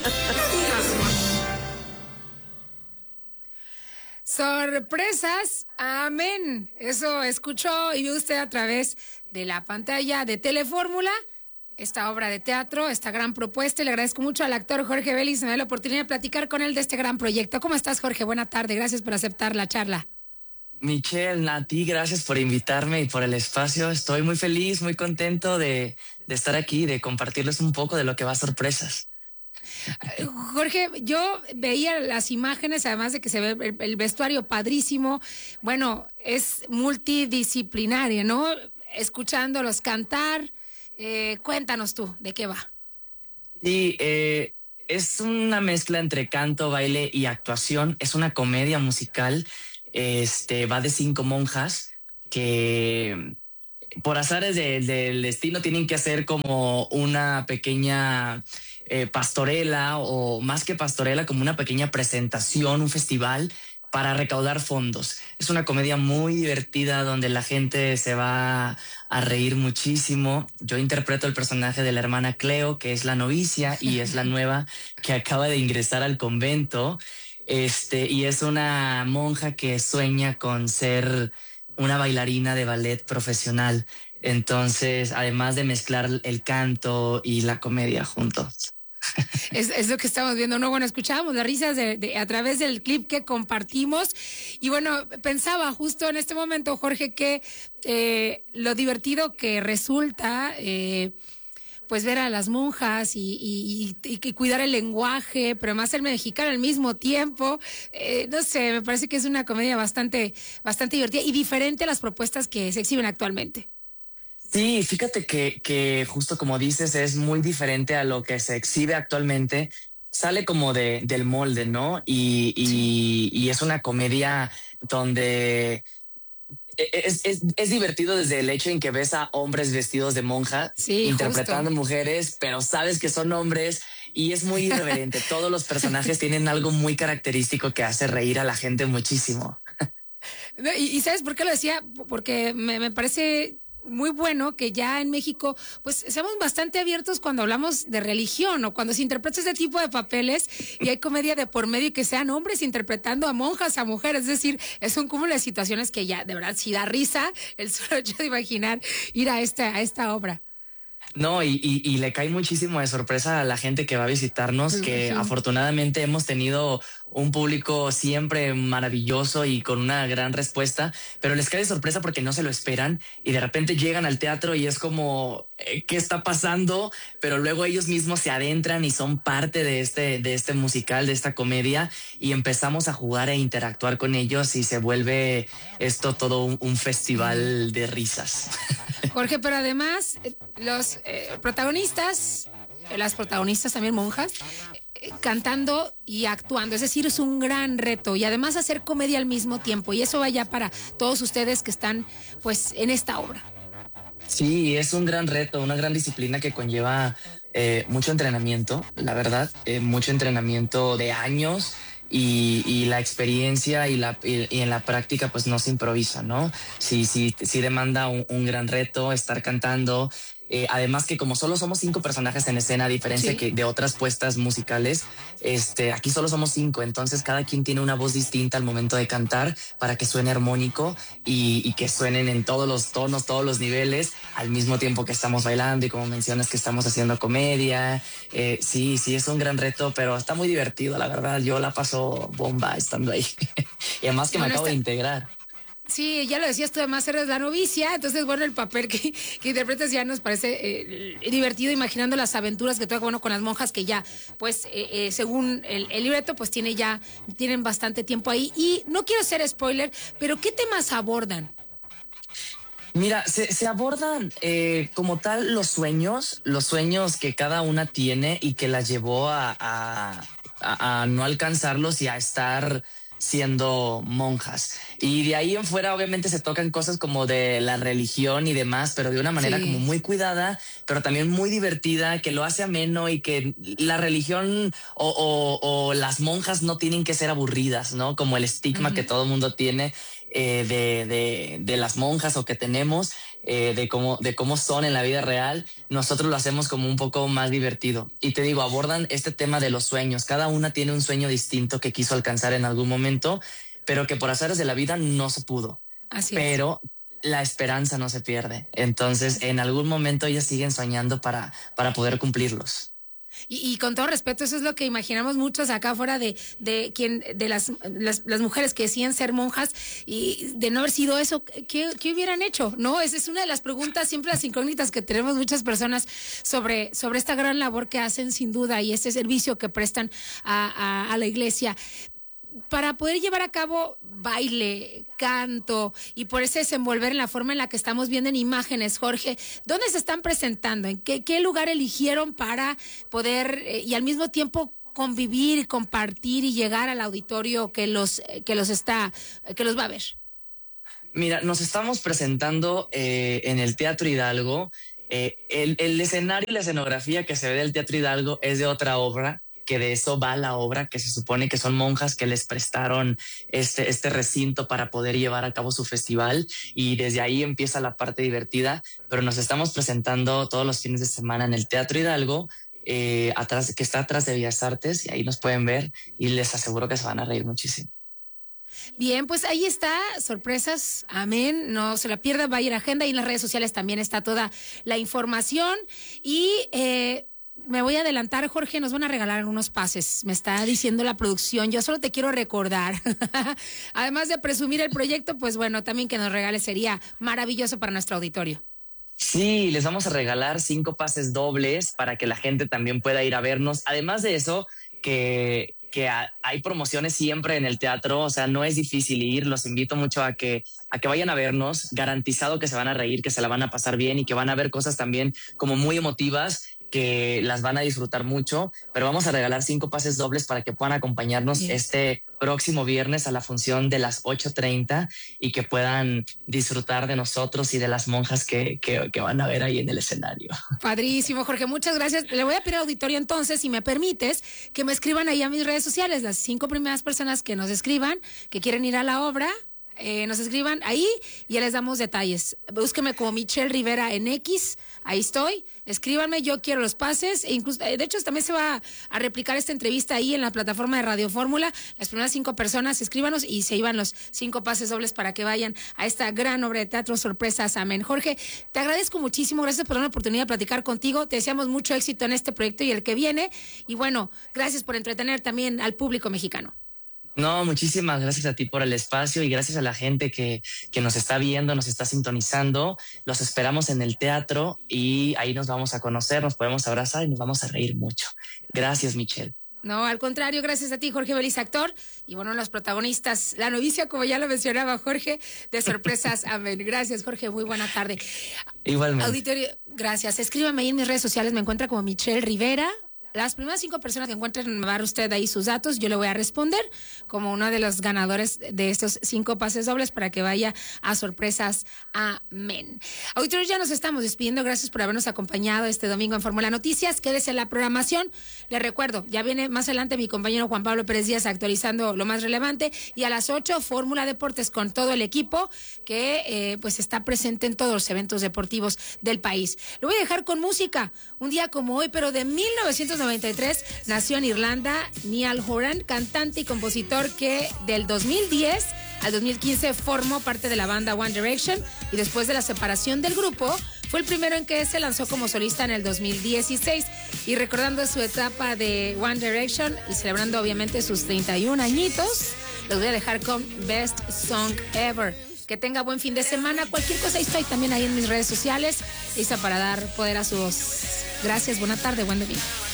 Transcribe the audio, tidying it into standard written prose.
Sorpresas, amén. Eso escuchó y vio usted a través de la pantalla de Telefórmula, esta obra de teatro, esta gran propuesta. Y le agradezco mucho al actor Jorge Vélez. Me da la oportunidad de platicar con él de este gran proyecto. ¿Cómo estás, Jorge? Buena tarde. Gracias por aceptar la charla. Michelle, a ti, gracias por invitarme y por el espacio. Estoy muy feliz, muy contento de estar aquí, de compartirles un poco de lo que va a Sorpresas. Jorge, yo veía las imágenes, además de que se ve el vestuario padrísimo. Bueno, es multidisciplinario, ¿no? Escuchándolos cantar. Cuéntanos tú, ¿de qué va? Sí, es una mezcla entre canto, baile y actuación. Es una comedia musical. Va de 5 monjas que por azares del destino tienen que hacer como una pequeña pastorela, o más que pastorela, como una pequeña presentación, un festival para recaudar fondos. Es una comedia muy divertida donde la gente se va a reír muchísimo. Yo interpreto el personaje de la hermana Cleo, que es la novicia y es la nueva que acaba de ingresar al convento. Y es una monja que sueña con ser una bailarina de ballet profesional. Entonces, además de mezclar el canto y la comedia juntos. Es lo que estamos viendo, ¿no? Bueno, escuchábamos las risas a través del clip que compartimos. Y bueno, pensaba justo en este momento, Jorge, que lo divertido que resulta pues ver a las monjas y cuidar el lenguaje, pero más el mexicano al mismo tiempo. No sé, me parece que es una comedia bastante divertida y diferente a las propuestas que se exhiben actualmente. Sí, fíjate que justo como dices, es muy diferente a lo que se exhibe actualmente. Sale como del molde, ¿no? Y es una comedia donde es divertido desde el hecho en que ves a hombres vestidos de monja, sí, interpretando justo. mujeres, pero sabes que son hombres y es muy irreverente. Todos los personajes tienen algo muy característico que hace reír a la gente muchísimo. ¿Y sabes por qué lo decía? Porque me parece muy bueno que ya en México pues seamos bastante abiertos cuando hablamos de religión o cuando se interpreta este tipo de papeles y hay comedia de por medio y que sean hombres interpretando a monjas, a mujeres. Es decir, es un cúmulo de situaciones que ya de verdad sí da risa el solo hecho de imaginar ir a esta obra. No, y le cae muchísimo de sorpresa a la gente que va a visitarnos, que afortunadamente hemos tenido un público siempre maravilloso y con una gran respuesta, pero les cae de sorpresa porque no se lo esperan y de repente llegan al teatro y es como, ¿qué está pasando? Pero luego ellos mismos se adentran y son parte de este musical, de esta comedia, y empezamos a jugar e interactuar con ellos y se vuelve esto todo un festival de risas. Jorge, pero además los protagonistas, las protagonistas también monjas, cantando y actuando, es decir, es un gran reto y además hacer comedia al mismo tiempo, y eso va ya para todos ustedes que están pues en esta obra. Sí, es un gran reto, una gran disciplina que conlleva mucho entrenamiento, la verdad, mucho entrenamiento de años. Y la experiencia y en la práctica pues no se improvisa, ¿no? Sí demanda un gran reto estar cantando. Además que como solo somos 5 personajes en escena, a diferencia que de otras puestas musicales, aquí solo somos 5, entonces cada quien tiene una voz distinta al momento de cantar para que suene armónico y que suenen en todos los tonos, todos los niveles, al mismo tiempo que estamos bailando y como mencionas que estamos haciendo comedia. Sí, es un gran reto, pero está muy divertido, la verdad. Yo la paso bomba estando ahí. Y además que me acabo de integrar. Sí, ya lo decías tú, además eres la novicia, entonces bueno, el papel que interpretas ya nos parece divertido, imaginando las aventuras que toca, bueno, con las monjas que ya, pues, según el libreto, pues tienen bastante tiempo ahí. Y no quiero ser spoiler, pero ¿qué temas abordan? Mira, se abordan como tal los sueños que cada una tiene y que las llevó a no alcanzarlos y a estar siendo monjas. Y de ahí en fuera obviamente se tocan cosas como de la religión y demás, pero de una manera como muy cuidada, pero también muy divertida, que lo hace ameno y que la religión o las monjas no tienen que ser aburridas, ¿no? Como el estigma que todo mundo tiene de las monjas o que tenemos. de cómo son en la vida real, nosotros lo hacemos como un poco más divertido. Y te digo, abordan este tema de los sueños. Cada una tiene un sueño distinto que quiso alcanzar en algún momento, pero que por azares de la vida no se pudo. Así pero la esperanza no se pierde. Entonces, en algún momento ellas siguen soñando para poder cumplirlos. Y con todo respeto, eso es lo que imaginamos muchos acá afuera de las mujeres que decían ser monjas y de no haber sido eso, ¿qué hubieran hecho? No, esa es una de las preguntas, siempre las incógnitas que tenemos muchas personas sobre esta gran labor que hacen sin duda y este servicio que prestan a la iglesia. Para poder llevar a cabo baile, canto y poderse desenvolver en la forma en la que estamos viendo en imágenes, Jorge, ¿dónde se están presentando? ¿En qué lugar eligieron para poder y al mismo tiempo convivir y compartir y llegar al auditorio que los va a ver? Mira, nos estamos presentando en el Teatro Hidalgo. El escenario y la escenografía que se ve del Teatro Hidalgo es de otra obra, que de eso va la obra, que se supone que son monjas que les prestaron este recinto para poder llevar a cabo su festival, y desde ahí empieza la parte divertida, pero nos estamos presentando todos los fines de semana en el Teatro Hidalgo, atrás, que está atrás de Bellas Artes, y ahí nos pueden ver y les aseguro que se van a reír muchísimo. Bien, pues ahí está, sorpresas, amén, no se la pierda, vaya a la agenda y en las redes sociales también está toda la información y me voy a adelantar, Jorge, nos van a regalar unos pases, me está diciendo la producción, yo solo te quiero recordar, además de presumir el proyecto, pues bueno, también que nos regales sería maravilloso para nuestro auditorio. Sí, les vamos a regalar 5 pases dobles para que la gente también pueda ir a vernos, además de eso, que hay promociones siempre en el teatro, o sea, no es difícil ir, los invito mucho a que vayan a vernos, garantizado que se van a reír, que se la van a pasar bien y que van a ver cosas también como muy emotivas, que las van a disfrutar mucho, pero vamos a regalar 5 pases dobles para que puedan acompañarnos este próximo viernes a la función de las 8:30 y que puedan disfrutar de nosotros y de las monjas que van a ver ahí en el escenario. Padrísimo, Jorge, muchas gracias. Le voy a pedir al auditorio entonces, si me permites, que me escriban ahí a mis redes sociales, las 5 primeras personas que nos escriban, que quieren ir a la obra, nos escriban ahí y ya les damos detalles. Búsquenme como Michelle Rivera en X, ahí estoy, escríbanme, yo quiero los pases, e incluso, de hecho también se va a replicar esta entrevista ahí en la plataforma de Radio Fórmula, las primeras 5 personas, escríbanos y se iban los 5 pases dobles para que vayan a esta gran obra de teatro, Sorpresas, amén. Jorge, te agradezco muchísimo, gracias por dar la oportunidad de platicar contigo, te deseamos mucho éxito en este proyecto y el que viene, y bueno, gracias por entretener también al público mexicano. No, muchísimas gracias a ti por el espacio y gracias a la gente que nos está viendo, nos está sintonizando. Los esperamos en el teatro y ahí nos vamos a conocer, nos podemos abrazar y nos vamos a reír mucho. Gracias, Michelle. No, al contrario, gracias a ti, Jorge Vélez, actor. Y bueno, los protagonistas, la novicia, como ya lo mencionaba Jorge, de Sorpresas, amén. Gracias, Jorge, muy buena tarde. Igualmente. Auditorio, gracias. Escríbame ahí en mis redes sociales, me encuentra como Michelle Rivera. Las primeras 5 personas que encuentren, me va a dar usted ahí sus datos, yo le voy a responder como uno de los ganadores de estos 5 pases dobles para que vaya a Sorpresas, amén. Auditores, ya nos estamos despidiendo, gracias por habernos acompañado este domingo en Fórmula Noticias, quédese en la programación, les recuerdo, ya viene más adelante mi compañero Juan Pablo Pérez Díaz actualizando lo más relevante, y a las 8, Fórmula Deportes con todo el equipo que pues está presente en todos los eventos deportivos del país. Lo voy a dejar con música, un día como hoy, pero de 1993, nació en Irlanda Niall Horan, cantante y compositor que del 2010 al 2015 formó parte de la banda One Direction y después de la separación del grupo fue el primero en que se lanzó como solista en el 2016. Y recordando su etapa de One Direction y celebrando obviamente sus 31 añitos, los voy a dejar con Best Song Ever. Que tenga buen fin de semana. Cualquier cosa, estoy también ahí en mis redes sociales, lista para dar poder a su voz. Gracias, buena tarde, buen domingo.